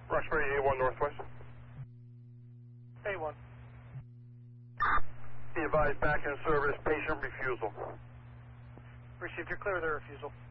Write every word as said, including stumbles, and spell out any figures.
Roxbury A one Northwest. A one. Be advised, back in service, patient refusal. Received, you're clear of the refusal.